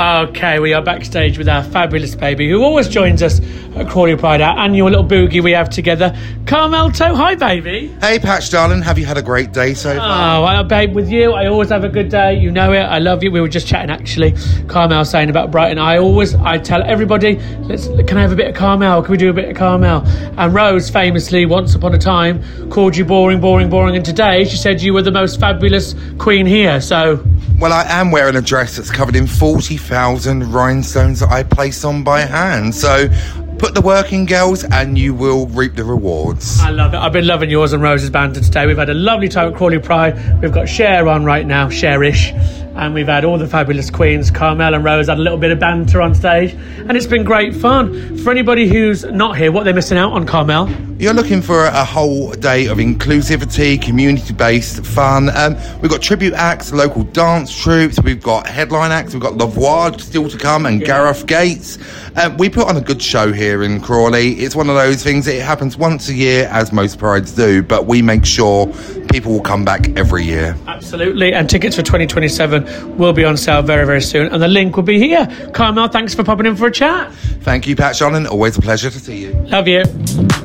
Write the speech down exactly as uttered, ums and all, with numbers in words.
Okay, we are backstage with our fabulous baby who always joins us at Crawley Pride, our annual little boogie we have together. Carmelto, hi baby. Hey Patch darling, have you had a great day so far? Oh, well, babe, with you I always have a good day. You know it, I love you. We were just chatting actually, Carmel saying about Brighton. I always, I tell everybody, let's, can I have a bit of Carmel? Can we do a bit of Carmel? And Rose famously, once upon a time, called you boring, boring, boring. And today she said you were the most fabulous queen here, so... Well, I am wearing a dress that's covered in forty thousand rhinestones that I place on by hand. So put the work in, girls, and you will reap the rewards. I love it. I've been loving yours and Rose's banter today. We've had a lovely time at Crawley Pride. We've got Cher on right now, Cher-ish. And we've had all the fabulous queens. Carmel and Rose had a little bit of banter on stage. And it's been great fun. For anybody who's not here, what are they missing out on, Carmel? You're looking for a whole day of inclusivity, community-based fun. Um, we've got tribute acts, local dance troupes. We've got headline acts. We've got Lavoie still to come and yeah. Gareth Gates. Um, we put on a good show here in Crawley. It's one of those things that it happens once a year, as most prides do, but we make sure people will come back every year. Absolutely. And tickets for twenty twenty-seven will be on sale very, very soon. And the link will be here. Carmel, thanks for popping in for a chat. Thank you, Pat Shannon. Always a pleasure to see you. Love you.